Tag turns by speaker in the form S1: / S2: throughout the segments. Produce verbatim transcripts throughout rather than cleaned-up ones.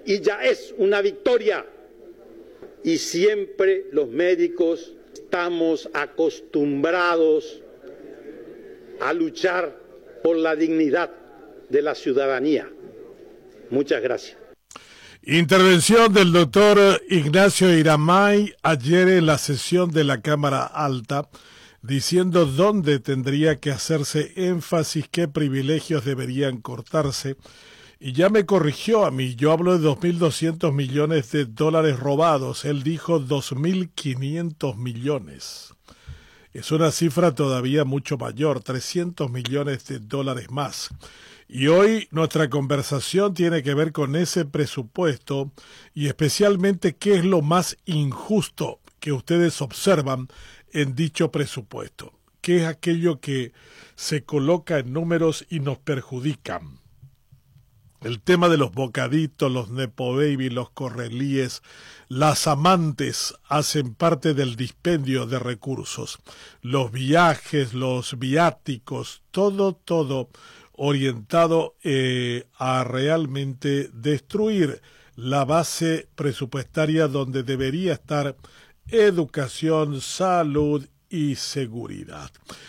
S1: y ya es una victoria. Y siempre los médicos estamos acostumbrados a luchar por la dignidad de la ciudadanía. Muchas gracias.
S2: Intervención del doctor Ignacio Iramay ayer en la sesión de la Cámara Alta, diciendo dónde tendría que hacerse énfasis, qué privilegios deberían cortarse. Y ya me corrigió a mí, yo hablo de dos mil doscientos millones de dólares robados, él dijo dos mil quinientos millones. Es una cifra todavía mucho mayor, trescientos millones de dólares más. Y hoy nuestra conversación tiene que ver con ese presupuesto y especialmente qué es lo más injusto que ustedes observan en dicho presupuesto. ¿Qué es aquello que se coloca en números y nos perjudican? El tema de los bocaditos, los nepo baby, los correlíes, las amantes hacen parte del dispendio de recursos. Los viajes, los viáticos, todo, todo orientado eh, a realmente destruir la base presupuestaria donde debería estar educación, salud y seguridad.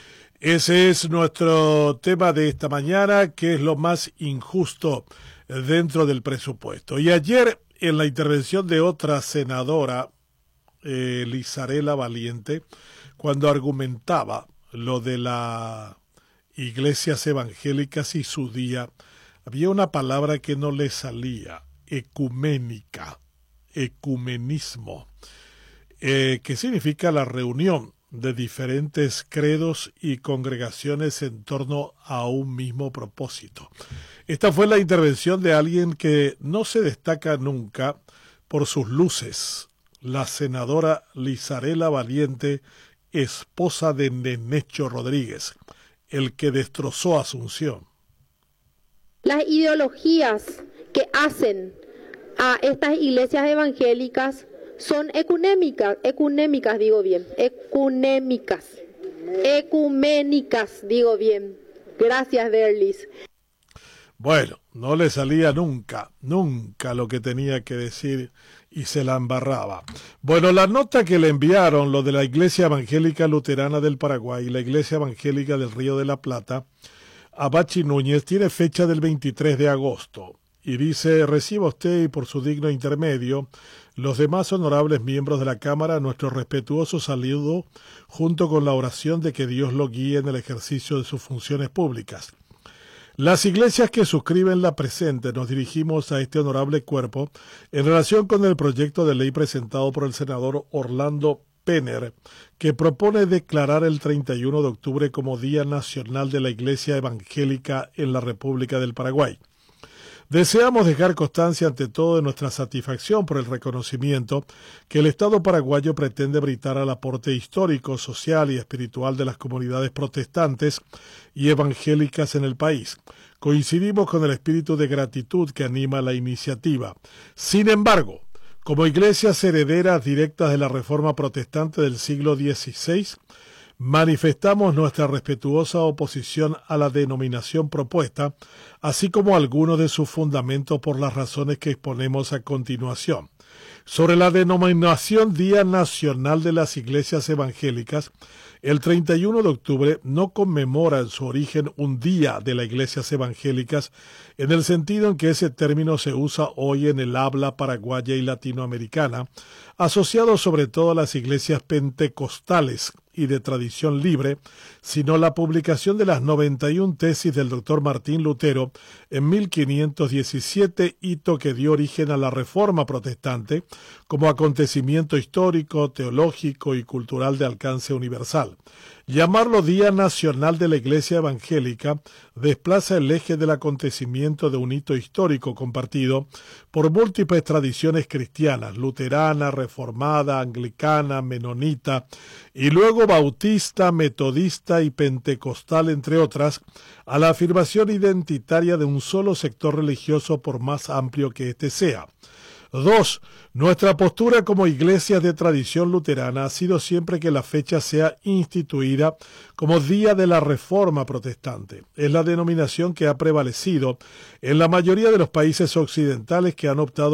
S2: Ese es nuestro tema de esta mañana, que es lo más injusto dentro del presupuesto. Y ayer, en la intervención de otra senadora, eh, Lizarela Valiente, cuando argumentaba lo de las iglesias evangélicas y su día, había una palabra que no le salía, ecuménica, ecumenismo, eh, que significa la reunión de diferentes credos y congregaciones en torno a un mismo propósito. Esta fue la intervención de alguien que no se destaca nunca por sus luces, la senadora Lizarela Valiente, esposa de Nenecho Rodríguez, el que destrozó Asunción.
S3: Las ideologías que hacen a estas iglesias evangélicas son ecuménicas, ecuménicas digo bien, ecuménicas, ecuménicas digo bien. Gracias, Berlis.
S2: Bueno, no le salía nunca, nunca lo que tenía que decir y se la embarraba. Bueno, la nota que le enviaron, lo de la Iglesia Evangélica Luterana del Paraguay y la Iglesia Evangélica del Río de la Plata, a Bachi Núñez, tiene fecha del veintitrés de agosto. Y dice: reciba usted y por su digno intermedio los demás honorables miembros de la Cámara nuestro respetuoso saludo junto con la oración de que Dios lo guíe en el ejercicio de sus funciones públicas. Las iglesias que suscriben la presente nos dirigimos a este honorable cuerpo en relación con el proyecto de ley presentado por el senador Orlando Penner, que propone declarar el treinta y uno de octubre como Día Nacional de la Iglesia Evangélica en la República del Paraguay. Deseamos dejar constancia ante todo de nuestra satisfacción por el reconocimiento que el Estado paraguayo pretende brindar al aporte histórico, social y espiritual de las comunidades protestantes y evangélicas en el país. Coincidimos con el espíritu de gratitud que anima la iniciativa. Sin embargo, como iglesias herederas directas de la Reforma Protestante del siglo dieciséis, manifestamos nuestra respetuosa oposición a la denominación propuesta, así como algunos de sus fundamentos por las razones que exponemos a continuación. Sobre la denominación Día Nacional de las Iglesias Evangélicas, el treinta y uno de octubre no conmemora en su origen un día de las iglesias evangélicas en el sentido en que ese término se usa hoy en el habla paraguaya y latinoamericana, asociado sobre todo a las iglesias pentecostales y de tradición libre, sino la publicación de las noventa y una tesis del doctor Martín Lutero en mil quinientos diecisiete, hito que dio origen a la Reforma Protestante como acontecimiento histórico, teológico y cultural de alcance universal. Llamarlo Día Nacional de la Iglesia Evangélica desplaza el eje del acontecimiento de un hito histórico compartido por múltiples tradiciones cristianas, luterana, reformada, anglicana, menonita, y luego bautista, metodista y pentecostal, entre otras, a la afirmación identitaria de un solo sector religioso por más amplio que éste sea. Dos, nuestra postura como iglesias de tradición luterana ha sido siempre que la fecha sea instituida como Día de la Reforma Protestante. Es la denominación que ha prevalecido en la mayoría de los países occidentales que han optado